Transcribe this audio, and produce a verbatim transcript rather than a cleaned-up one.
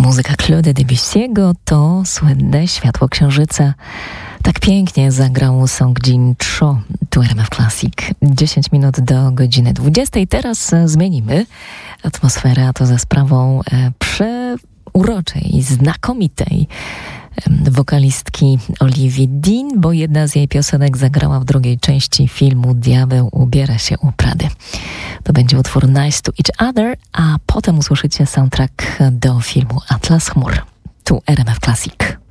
Muzyka Claude'a Debussy'ego to słynne Światło Księżyca. Tak pięknie zagrał Song Jin-cho, tu R M F Classic. dziesięć minut do godziny dwudziestej. Teraz zmienimy atmosferę, a to za sprawą e, przeuroczej, znakomitej wokalistki Olivii Dean, bo jedna z jej piosenek zagrała w drugiej części filmu Diabeł ubiera się u Prady. To będzie utwór Nice to Each Other, a potem usłyszycie soundtrack do filmu Atlas Chmur. Tu R M F Classic.